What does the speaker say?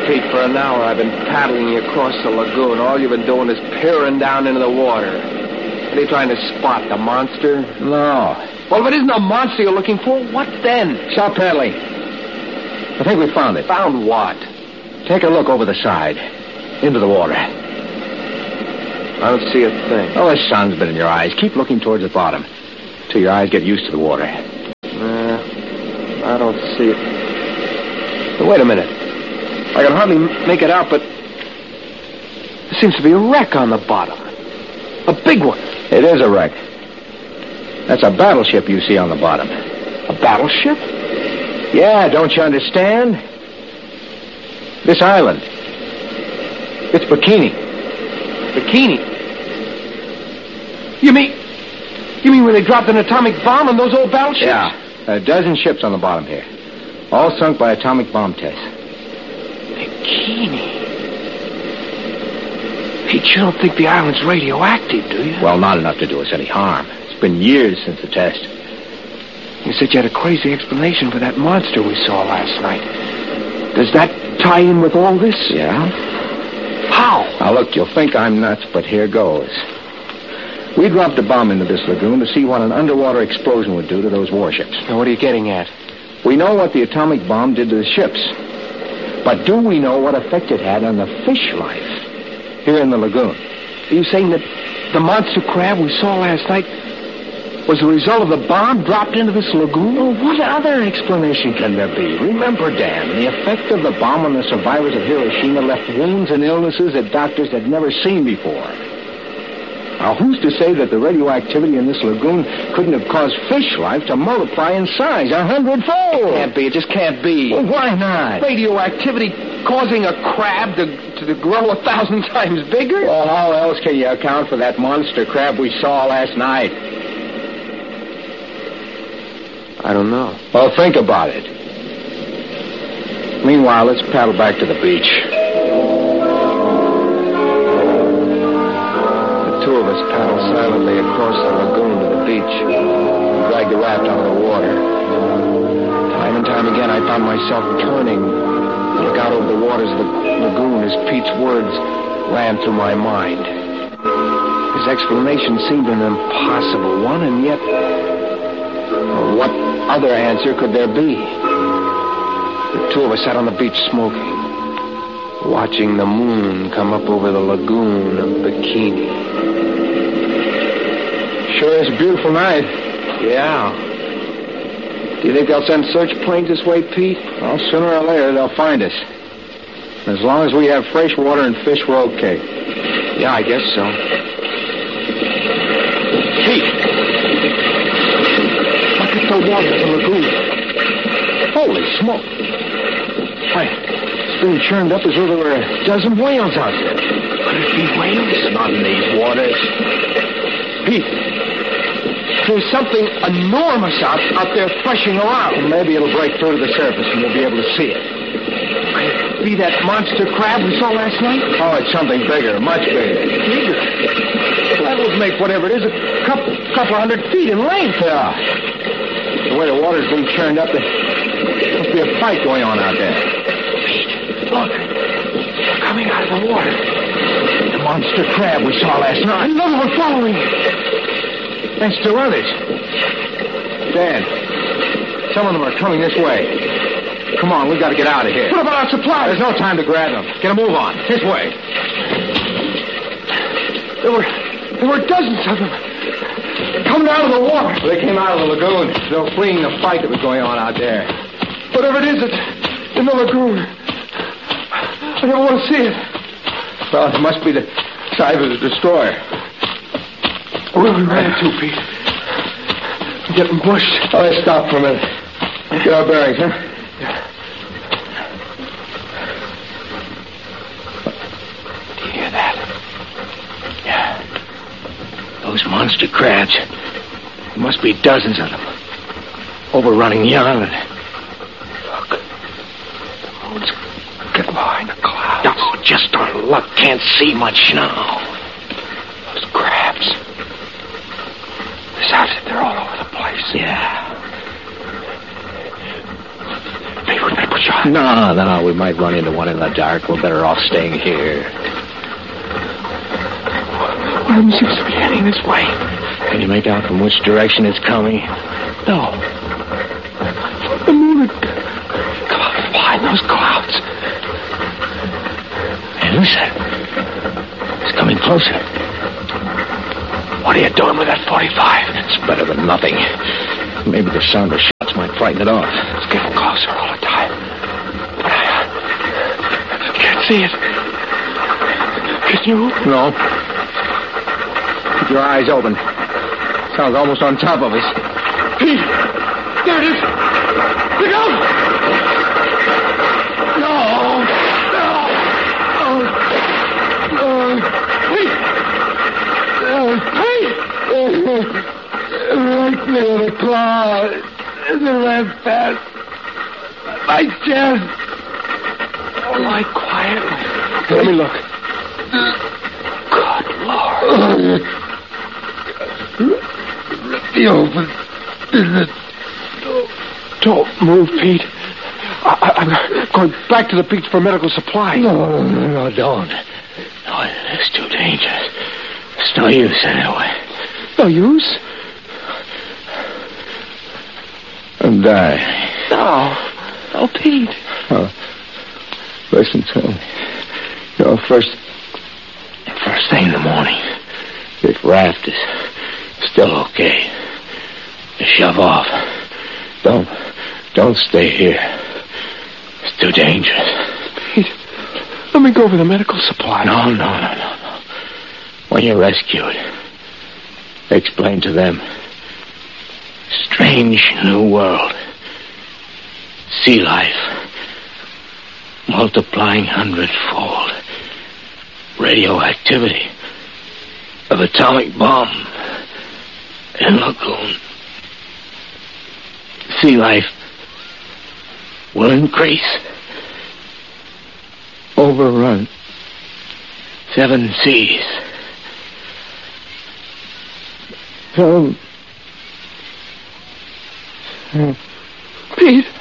Pete, for an hour I've been paddling you across the lagoon. All you've been doing is peering down into the water. What are you trying to spot, the monster? No. Well, if it isn't a monster you're looking for, what then? Stop paddling. I think we found it. Found what? Take a look over the side. Into the water. I don't see a thing. Oh, the sun's been in your eyes. Keep looking towards the bottom till your eyes get used to the water. I don't see it. But wait a minute. I can hardly make it out, but there seems to be a wreck on the bottom. A big one. It is a wreck. That's a battleship you see on the bottom. A battleship? Yeah, don't you understand? This island. It's Bikini. Bikini? You mean when they dropped an atomic bomb on those old battleships? Yeah. A dozen ships on the bottom here. All sunk by atomic bomb tests. Bikini? Pete, you don't think the island's radioactive, do you? Well, not enough to do us any harm. It's been years since the test. You said you had a crazy explanation for that monster we saw last night. Does that tie in with all this? Yeah. How? Now, look, you'll think I'm nuts, but here goes. We dropped a bomb into this lagoon to see what an underwater explosion would do to those warships. Now, what are you getting at? We know what the atomic bomb did to the ships. But do we know what effect it had on the fish life here in the lagoon? Are you saying that the monster crab we saw last night was the result of the bomb dropped into this lagoon? Well, what other explanation can there be? Remember, Dan, the effect of the bomb on the survivors of Hiroshima left wounds and illnesses that doctors had never seen before. Now, who's to say that the radioactivity in this lagoon couldn't have caused fish life to multiply in size 100-fold? It can't be. It just can't be. Well, why not? Radioactivity causing a crab to grow 1,000 times bigger? Well, how else can you account for that monster crab we saw last night? I don't know. Well, think about it. Meanwhile, let's paddle back to the beach. The two of us paddled silently across the lagoon to the beach and dragged the raft out of the water. Time and time again, I found myself turning to look out over the waters of the lagoon as Pete's words ran through my mind. His explanation seemed an impossible one, and yet, what other answer could there be? The two of us sat on the beach smoking, watching the moon come up over the lagoon of Bikini. Sure is a beautiful night. Yeah. Do you think they'll send search planes this way, Pete? Well, sooner or later, they'll find us. As long as we have fresh water and fish, we're okay. Yeah, I guess so. Pete! Look at the water of the lagoon. Holy smoke. Why, it's being churned up as though there were a dozen whales out there. Could it be whales? Not in these waters. Pete, there's something enormous out there threshing around. Well, maybe it'll break through to the surface and we'll be able to see it. Could it be that monster crab we saw last night? Oh, it's something bigger, much bigger. Bigger? Well, that would make whatever it is a couple 100 feet in length. Yeah. The way the water's being churned up, there must be a fight going on out there. Pete, look. They're coming out of the water. The monster crab we saw last night. Another one following. There's two others. Dan, some of them are coming this way. Come on, we've got to get out of here. What about our supplies? There's no time to grab them. Get a move on. This way. There were dozens of them. Coming out of the water. They came out of the lagoon. They were fleeing the fight that was going on out there. Whatever it is, it's in the lagoon. I never want to see it. Well, it must be the size of the destroyer. Where we ran to, Pete? I'm getting bushed. Oh, let's stop for a minute. Get our bearings, huh? Yeah. Do you hear that? Yeah. Those monster crabs. There must be dozens of them. Overrunning the island. Look. The moon's getting behind the clouds. Oh, just our luck. Can't see much now. Those crabs. They're all over the place. Yeah. They we better push on. No, we might run into one in the dark. We're better off staying here. One seems to be heading this way. Can you make out from which direction it's coming? No. From the moon. Come on, from behind those clouds. Hey, listen. It's coming closer. What are you doing with that 45? It's better than nothing. Maybe the sound of shots might frighten it off. It's getting closer all the time. But I can't see it. Can you? No. Keep your eyes open. Sounds almost on top of us. Pete! There it is! Look out! No! Pete! Pete! Right near the cloud. It ran past my chest. Oh, lie quietly. Let me look. Good Lord. The open. Don't move, Pete. I'm going back to the beach for medical supplies. No, don't. No, it's too dangerous. It's no use anyway. No use? I'm dying. No. Oh, Pete. Oh, listen to me. You know, first thing in the morning, if raft is still okay, you shove off. Don't stay here. It's too dangerous. Pete, let me go for the medical supply. No. When you're rescued, explain to them. Strange new world. Sea life. Multiplying 100-fold. Radioactivity of atomic bomb in lagoon. Sea life will increase. Overrun 7 seas. Pete.